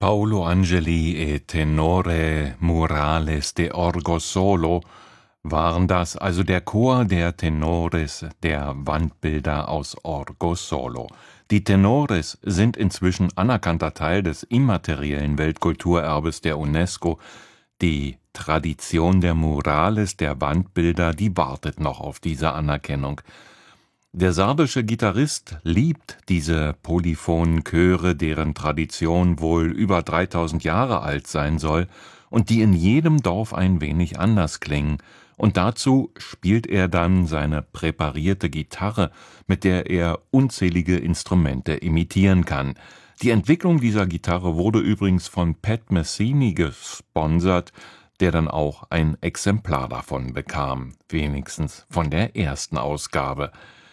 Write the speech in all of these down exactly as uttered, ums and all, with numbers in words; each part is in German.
Paolo Angeli e Tenore Murales de Orgosolo waren das, also der Chor der Tenores, der Wandbilder aus Orgosolo. Die Tenores sind inzwischen anerkannter Teil des immateriellen Weltkulturerbes der UNESCO. Die Tradition der Murales, der Wandbilder, die wartet noch auf diese Anerkennung. Der serbische Gitarrist liebt diese polyphonen Chöre, deren Tradition wohl über dreitausend Jahre alt sein soll und die in jedem Dorf ein wenig anders klingen. Und dazu spielt er dann seine präparierte Gitarre, mit der er unzählige Instrumente imitieren kann. Die Entwicklung dieser Gitarre wurde übrigens von Pat Messini gesponsert, der dann auch ein Exemplar davon bekam, wenigstens von der ersten Ausgabe.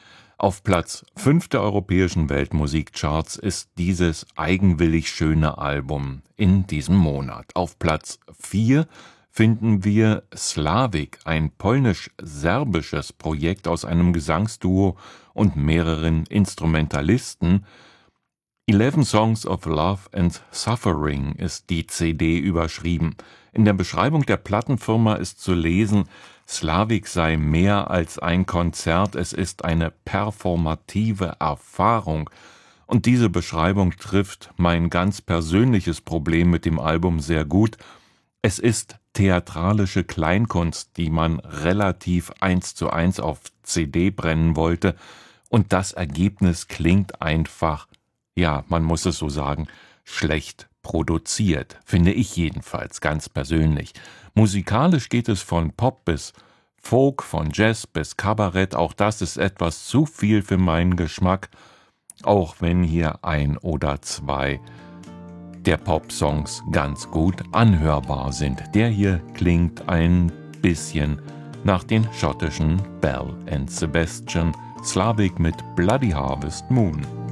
Auf Platz fünf der europäischen Weltmusikcharts ist dieses eigenwillig schöne Album in diesem Monat. Auf Platz vier finden wir Slavik, ein polnisch-serbisches Projekt aus einem Gesangsduo und mehreren Instrumentalisten. Eleven Songs of Love and Suffering ist die C D überschrieben. In der Beschreibung der Plattenfirma ist zu lesen, Slavik sei mehr als ein Konzert, es ist eine performative Erfahrung. Und diese Beschreibung trifft mein ganz persönliches Problem mit dem Album sehr gut. Es ist theatralische Kleinkunst, die man relativ eins zu eins auf C D brennen wollte. Und das Ergebnis klingt einfach, ja, man muss es so sagen, schlecht produziert, finde ich jedenfalls ganz persönlich. Musikalisch geht es von Pop bis Folk, von Jazz bis Kabarett, auch das ist etwas zu viel für meinen Geschmack, auch wenn hier ein oder zwei der Pop-Songs ganz gut anhörbar sind. Der hier klingt ein bisschen nach den schottischen Bell and Sebastian, Slavik mit Bloody Harvest Moon.